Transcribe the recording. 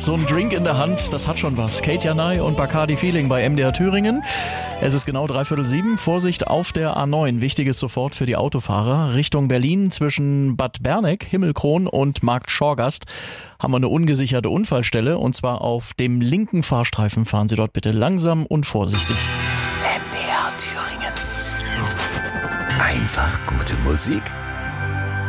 So ein Drink in der Hand, das hat schon was. Kate Janay und Bacardi Feeling bei MDR Thüringen. Es ist genau 6:45. Vorsicht auf der A9. Wichtiges sofort für die Autofahrer. Richtung Berlin zwischen Bad Berneck, Himmelkron und Markt Schorgast haben wir eine ungesicherte Unfallstelle. Und zwar auf dem linken Fahrstreifen. Fahren Sie dort bitte langsam und vorsichtig. MDR Thüringen. Einfach gute Musik.